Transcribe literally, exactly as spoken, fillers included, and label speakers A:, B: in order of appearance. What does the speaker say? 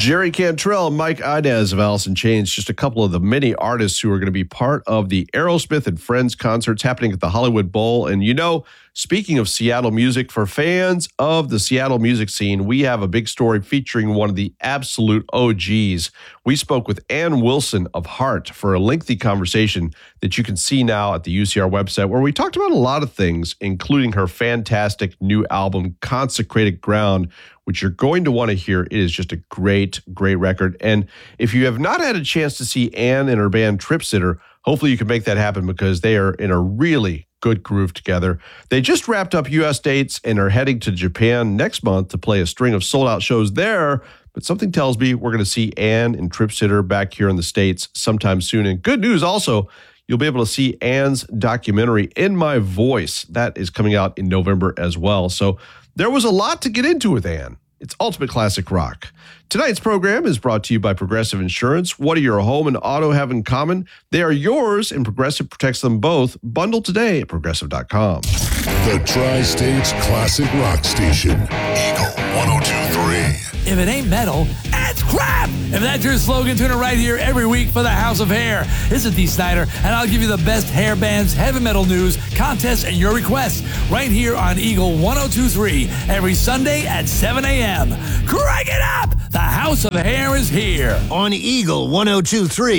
A: Jerry Cantrell, Mike Inez of Alice in Chains, just a couple of the many artists who are going to be part of the Aerosmith and Friends concerts happening at the Hollywood Bowl. And you know, speaking of Seattle music, for fans of the Seattle music scene, we have a big story featuring one of the absolute O Gs. We spoke with Ann Wilson of Heart for a lengthy conversation that you can see now at the U C R website, where we talked about a lot of things, including her fantastic new album, Consecrated Ground, which you're going to want to hear. It is just a great, great record. And if you have not had a chance to see Ann and her band Trip Sitter, hopefully you can make that happen because they are in a really good groove together. They just wrapped up U S dates and are heading to Japan next month to play a string of sold-out shows there. But something tells me we're going to see Ann and Trip Sitter back here in the States sometime soon. And good news also, you'll be able to see Ann's documentary, In My Voice. That is coming out in November as well. So there was a lot to get into with Ann. It's Ultimate Classic Rock. Tonight's program is brought to you by Progressive Insurance. What do your home and auto have in common? They are yours, and Progressive protects them both. Bundle today at Progressive dot com.
B: The Tri-States Classic Rock Station. Eagle one oh two point three.
C: If it ain't metal, it's crap! If that's your slogan, tune in right here every week for the House of Hair. This is Dee Snider, and I'll give you the best hair bands, heavy metal news, contests, and your requests right here on Eagle one oh two point three every Sunday at seven a.m. Crank it up! The House of Hair is here.
D: On Eagle one oh two point three.